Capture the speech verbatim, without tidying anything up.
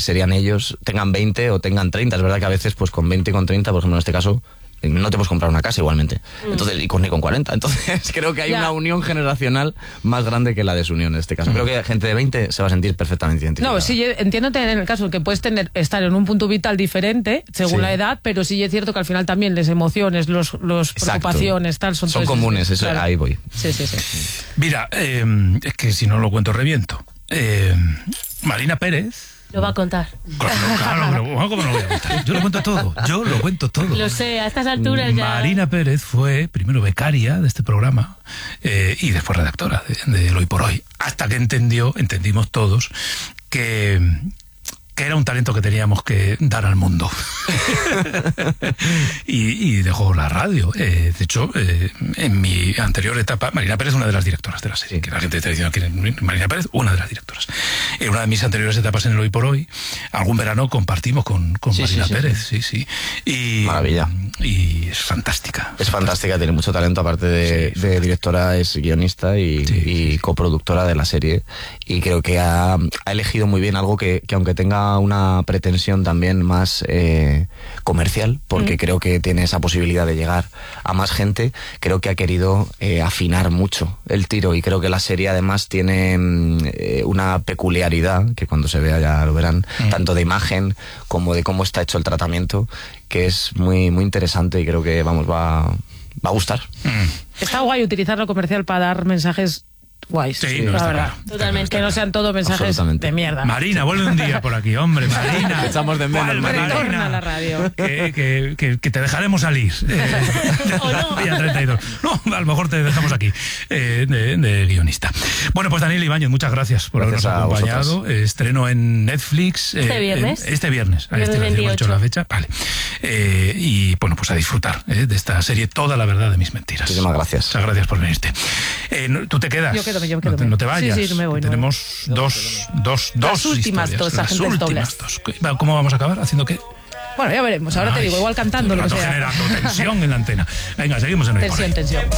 serían ellos, tengan veinte o tengan treinta. Es verdad que a veces pues con veinte y con treinta, por ejemplo en este caso, no te puedes comprar una casa igualmente. Entonces, y con ni con cuarenta. Entonces, creo que hay ya. una unión generacional más grande que la desunión en este caso. Creo que gente de veinte se va a sentir perfectamente identificada. No, sí, entiendo en el caso que puedes tener, estar en un punto vital diferente según sí. la edad, pero sí es cierto que al final también las emociones, los, los preocupaciones, tal, son, son comunes, eso, claro. Ahí voy. Sí, sí, sí. Mira, eh, es que si no lo cuento reviento. Eh, Marina Pérez. Lo va a contar. Claro, claro, pero ¿cómo no lo voy a contar? Yo lo cuento todo, yo lo cuento todo. Lo sé, a estas alturas ya... Marina Pérez fue primero becaria de este programa eh, y después redactora de, de Hoy por Hoy, hasta que entendió, entendimos todos, que... que era un talento que teníamos que dar al mundo. y, y dejó la radio. Eh, de hecho, eh, en mi anterior etapa, Marina Pérez, una de las directoras de la serie, que la gente está diciendo que Marina Pérez, una de las directoras. En una de mis anteriores etapas en el Hoy por Hoy, algún verano compartimos con, con sí, Marina sí, Pérez, sí, sí. Y, maravilla. Y es fantástica. Es fantástica, tiene mucho talento, aparte de, sí, de directora, es guionista y, sí, y sí, coproductora de la serie. Y creo que ha, ha elegido muy bien algo que, que aunque tenga una pretensión también más eh, comercial, porque mm. creo que tiene esa posibilidad de llegar a más gente, creo que ha querido eh, afinar mucho el tiro, y creo que la serie además tiene eh, una peculiaridad, que cuando se vea ya lo verán, mm. tanto de imagen como de cómo está hecho el tratamiento, que es muy, muy interesante, y creo que vamos, va, va a gustar. Mm. Está guay utilizar lo comercial para dar mensajes guays, sí, sí, no, la está verdad. Claro. Totalmente. Que no sean todos mensajes de mierda. Marina, vuelve un día por aquí, hombre, Marina. Te echamos de menos, Marina. Marina. A la radio. Que, que, que, que te dejaremos salir. Eh, ¿O no? Día treinta y dos. No, a lo mejor te dejamos aquí, eh, de, de guionista. Bueno, pues Daniel Ibáñez, muchas gracias por gracias habernos acompañado. Vosotras. Estreno en Netflix. Eh, ¿Este viernes? Eh, este viernes. A este viernes hemos hecho la fecha. Vale. Eh, y bueno, pues a disfrutar eh, de esta serie, Toda la verdad de mis mentiras. Muchísimas gracias. Muchas gracias por venirte. Eh, ¿Tú te quedas? Yo quedo, yo quedo. No te, no te vayas. Sí, sí, no me voy. Tenemos no dos, dos, dos Las últimas historias. dos, Las agentes últimas dobles. dos. ¿Cómo vamos a acabar? ¿Haciendo qué? Bueno, ya veremos. Ahora Ay, te digo, igual cantando lo que sea. Generando tensión en la antena. Venga, seguimos en el Tensión, tensión.